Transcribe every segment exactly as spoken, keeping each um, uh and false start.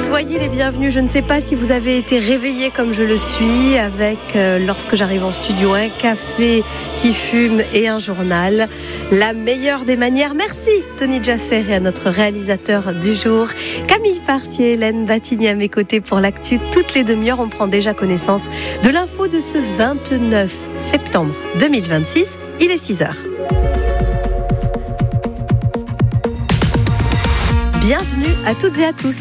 Soyez les bienvenus. Je ne sais pas si vous avez été réveillés comme je le suis avec, euh, lorsque j'arrive en studio, un café qui fume et un journal. La meilleure des manières. Merci Tony Jaffer et à notre réalisateur du jour, Camille Parcier, Hélène Batigny à mes côtés pour l'actu. Toutes les demi-heures, on prend déjà connaissance de l'info de ce vingt-neuf septembre deux mille vingt-six. Il est six heures. Bienvenue à toutes et à tous.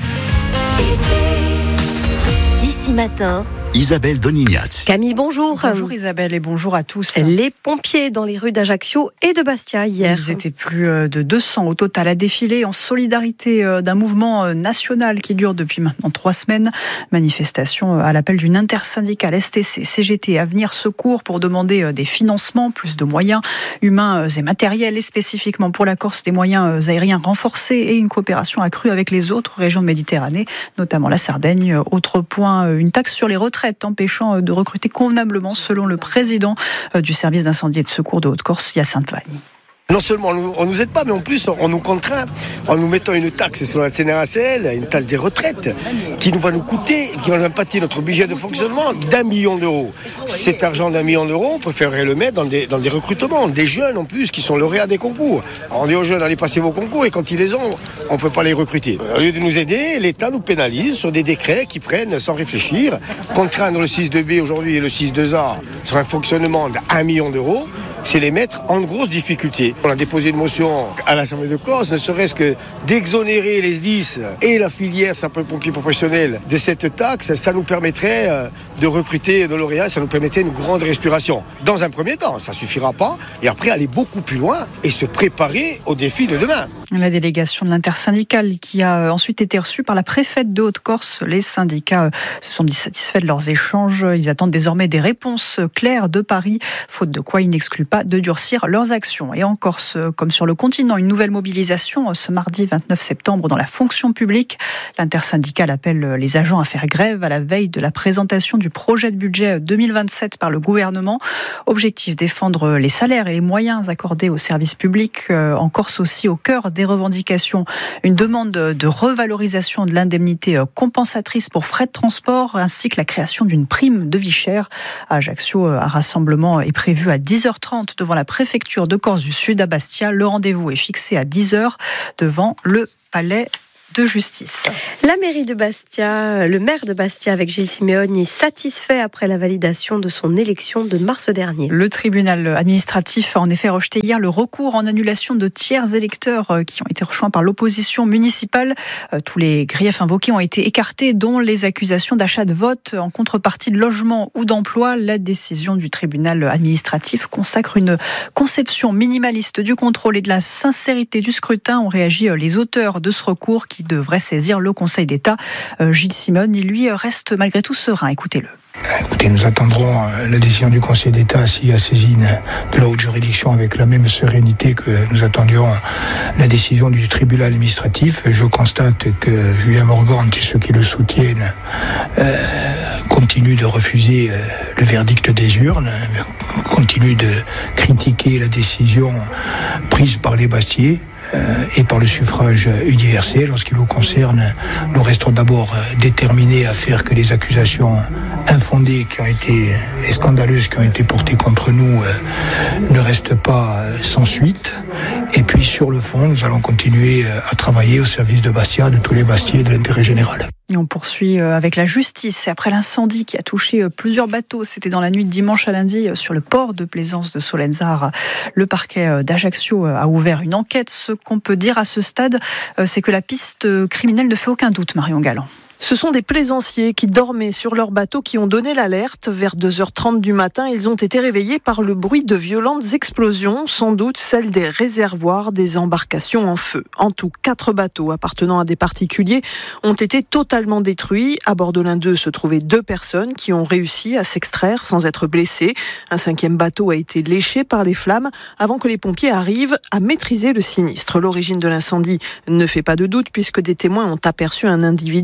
Ici, ici matin, Isabelle Donignat. Camille, bonjour. Bonjour Isabelle et bonjour à tous. Les pompiers dans les rues d'Ajaccio et de Bastia hier. Ils étaient plus de deux cents au total à défiler en solidarité d'un mouvement national qui dure depuis maintenant trois semaines. Manifestation à l'appel d'une intersyndicale S T C, C G T, Avenir Secours pour demander des financements, plus de moyens humains et matériels et spécifiquement pour la Corse des moyens aériens renforcés et une coopération accrue avec les autres régions de Méditerranée, notamment la Sardaigne. Autre point, une taxe sur les retraites empêchant de recruter convenablement selon le président du service d'incendie et de secours de Haute-Corse, Hyacinthe Vagne. Non seulement on ne nous aide pas, mais en plus on nous contraint en nous mettant une taxe sur la C N R A C L, une taxe des retraites, qui nous va nous coûter, qui va impacter notre budget de fonctionnement d'un million d'euros. Cet argent d'un million d'euros, on préférerait le mettre dans des, dans des recrutements, des jeunes en plus qui sont lauréats des concours. Alors on dit aux jeunes, allez passer vos concours, et quand ils les ont, on ne peut pas les recruter. Au lieu de nous aider, l'État nous pénalise sur des décrets qui prennent sans réfléchir, contraindre le six deux B aujourd'hui et le six deux A sur un fonctionnement d'un million d'euros. C'est les mettre en grosse difficulté. On a déposé une motion à l'Assemblée de Corse, ne serait-ce que d'exonérer les S D I S et la filière sapeurs-pompiers professionnels de cette taxe. Ça nous permettrait de recruter nos lauréats, ça nous permettrait une grande respiration. Dans un premier temps, ça ne suffira pas. Et après, aller beaucoup plus loin et se préparer aux défis de demain. La délégation de l'intersyndicale qui a ensuite été reçue par la préfète de Haute-Corse. Les syndicats se sont dissatisfaits de leurs échanges. Ils attendent désormais des réponses claires de Paris, faute de quoi ils n'excluent pas de durcir leurs actions. Et en Corse, comme sur le continent, une nouvelle mobilisation ce mardi vingt-neuf septembre dans la fonction publique. L'intersyndicale appelle les agents à faire grève à la veille de la présentation du projet de budget deux mille vingt-sept par le gouvernement. Objectif, défendre les salaires et les moyens accordés aux services publics. En Corse aussi, au cœur des revendications, une demande de revalorisation de l'indemnité compensatrice pour frais de transport ainsi que la création d'une prime de vie chère. À Ajaccio, un rassemblement est prévu à dix heures trente devant la préfecture de Corse du Sud à Bastia. Le rendez-vous est fixé à dix heures devant le palais de justice. La mairie de Bastia, le maire de Bastia avec Gilles Simeoni, satisfait après la validation de son élection de mars dernier. Le tribunal administratif a en effet rejeté hier le recours en annulation de tiers électeurs qui ont été rejoints par l'opposition municipale. Tous les griefs invoqués ont été écartés, dont les accusations d'achat de vote en contrepartie de logement ou d'emploi. La décision du tribunal administratif consacre une conception minimaliste du contrôle et de la sincérité du scrutin. Ont réagi les auteurs de ce recours qui devrait saisir le Conseil d'État. Euh, Gilles Simeoni, lui, reste malgré tout serein. Écoutez-le. Écoutez, nous attendrons la décision du Conseil d'État s'il y a saisine de la haute juridiction avec la même sérénité que nous attendions la décision du tribunal administratif. Je constate que Julien Morgante et ceux qui le soutiennent euh, continuent de refuser euh, le verdict des urnes, continuent de critiquer la décision prise par les Bastiais et par le suffrage universel. En ce qui nous concerne, nous restons d'abord déterminés à faire que les accusations infondées qui ont été, et scandaleuses qui ont été portées contre nous ne restent pas sans suite. Et puis sur le fond, nous allons continuer à travailler au service de Bastia, de tous les Bastiais et de l'intérêt général. Et on poursuit avec la justice. Après l'incendie qui a touché plusieurs bateaux, c'était dans la nuit de dimanche à lundi sur le port de plaisance de Solenzar. Le parquet d'Ajaccio a ouvert une enquête. Ce qu'on peut dire à ce stade, c'est que la piste criminelle ne fait aucun doute, Marion Galland. Ce sont des plaisanciers qui dormaient sur leur bateau qui ont donné l'alerte. Vers deux heures trente du matin, ils ont été réveillés par le bruit de violentes explosions, sans doute celles des réservoirs des embarcations en feu. En tout, quatre bateaux appartenant à des particuliers ont été totalement détruits. À bord de l'un d'eux se trouvaient deux personnes qui ont réussi à s'extraire sans être blessées. Un cinquième bateau a été léché par les flammes avant que les pompiers arrivent à maîtriser le sinistre. L'origine de l'incendie ne fait pas de doute puisque des témoins ont aperçu un individu en train de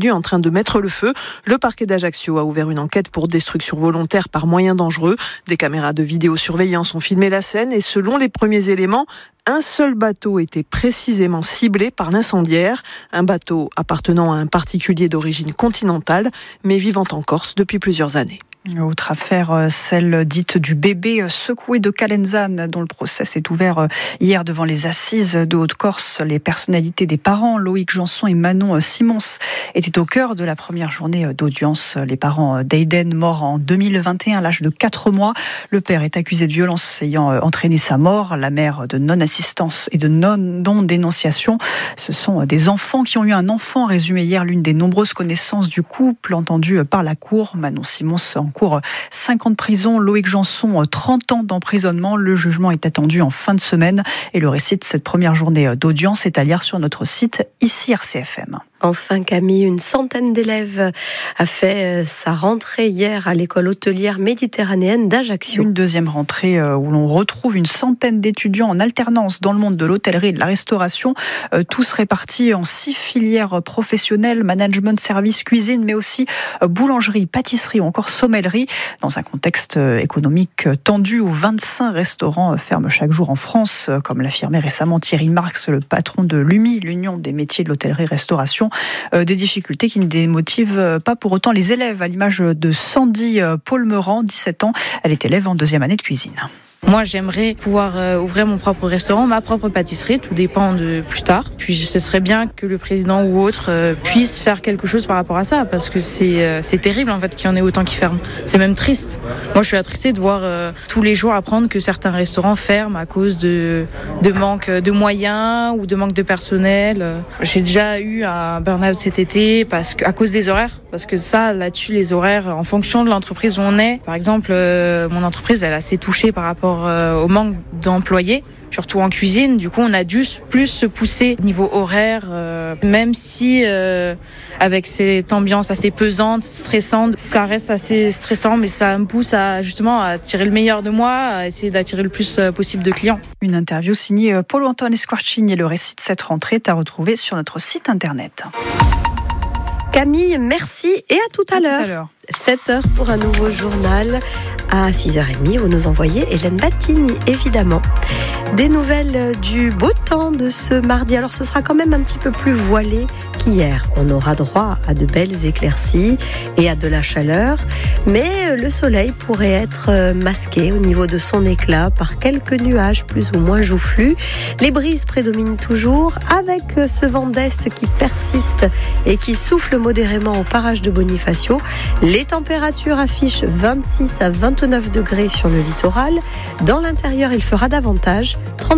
de mettre le feu. Le parquet d'Ajaccio a ouvert une enquête pour destruction volontaire par moyens dangereux. Des caméras de vidéosurveillance ont filmé la scène et selon les premiers éléments, un seul bateau était précisément ciblé par l'incendiaire. Un bateau appartenant à un particulier d'origine continentale, mais vivant en Corse depuis plusieurs années. Autre affaire, celle dite du bébé secoué de Calenzane, dont le procès s'est ouvert hier devant les assises de Haute-Corse. Les personnalités des parents, Loïc Janson et Manon Simons, étaient au cœur de la première journée d'audience. Les parents d'Aiden, mort en deux mille vingt et un à l'âge de quatre mois. Le père est accusé de violence ayant entraîné sa mort. La mère de non-assistance et de non-dénonciation. Ce sont des enfants qui ont eu un enfant, résumé hier l'une des nombreuses connaissances du couple entendues par la cour. Manon Simons en cours cinq ans de prison, Loïc Janson trente ans d'emprisonnement. Le jugement est attendu en fin de semaine et le récit de cette première journée d'audience est à lire sur notre site ici R C F M. Enfin Camille, une centaine d'élèves a fait sa rentrée hier à l'école hôtelière méditerranéenne d'Ajaccio. Une deuxième rentrée où l'on retrouve une centaine d'étudiants en alternance dans le monde de l'hôtellerie et de la restauration, tous répartis en six filières professionnelles, management, service, cuisine, mais aussi boulangerie, pâtisserie ou encore sommellerie. Dans un contexte économique tendu où vingt-cinq restaurants ferment chaque jour en France, comme l'affirmait récemment Thierry Marx, le patron de l'U M I, l'Union des métiers de l'hôtellerie-restauration. Euh, des difficultés qui ne démotivent pas pour autant les élèves, à l'image de Sandy Paulmeran, dix-sept ans. Elle est élève en deuxième année de cuisine. Moi, j'aimerais pouvoir euh, ouvrir mon propre restaurant, ma propre pâtisserie, tout dépend de plus tard. Puis ce serait bien que le président ou autre euh, puisse faire quelque chose par rapport à ça, parce que c'est euh, c'est terrible en fait qu'il y en ait autant qui ferment. C'est même triste. Moi, je suis attristée de voir euh, tous les jours apprendre que certains restaurants ferment à cause de de manque de moyens ou de manque de personnel. J'ai déjà eu un burn-out cet été parce que à cause des horaires, parce que ça, là-dessus, les horaires, en fonction de l'entreprise où on est. Par exemple, euh, mon entreprise, elle est assez touchée par rapport au manque d'employés, surtout en cuisine. Du coup, on a dû plus se pousser niveau horaire, euh, même si euh, avec cette ambiance assez pesante, stressante, ça reste assez stressant, mais ça me pousse à justement à tirer le meilleur de moi, à essayer d'attirer le plus possible de clients. Une interview signée Paulo Antoine Esquarcini et le récit de cette rentrée est à retrouver sur notre site internet. Camille, merci et à tout à, à l'heure. l'heure. sept heures pour un nouveau journal. À six heures trente, vous nous envoyez Hélène Battini, évidemment. Des nouvelles du beau temps de ce mardi. Alors, ce sera quand même un petit peu plus voilé qu'hier. On aura droit à de belles éclaircies et à de la chaleur. Mais le soleil pourrait être masqué au niveau de son éclat par quelques nuages plus ou moins joufflus. Les brises prédominent toujours avec ce vent d'est qui persiste et qui souffle modérément au parage de Bonifacio. Les températures affichent vingt-six à vingt-neuf degrés sur le littoral. Dans l'intérieur, il fera davantage. trente